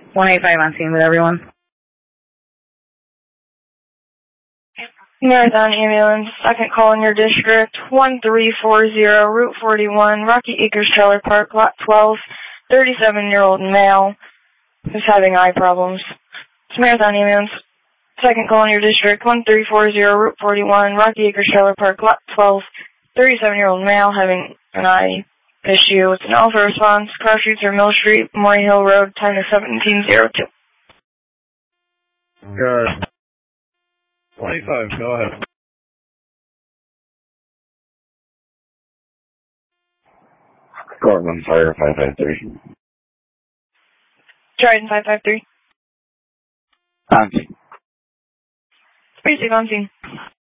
185 on scene with everyone. Marathon Ambulance, second call in your district, 1340, Route 41, Rocky Acres Trailer Park, Lot 12, 37-year-old male who's having eye problems. It's Marathon Ambulance, second call in your district, 1340, Route 41, Rocky Acres Trailer Park, Lot 12, 37-year-old male having an eye issue. It's an alpha response, Cross Streets or Mill Street, Maury Hill Road, time is 17:02. Good. 25, go ahead. Cortland Fire 553. Trident 553. On scene. Basic on scene.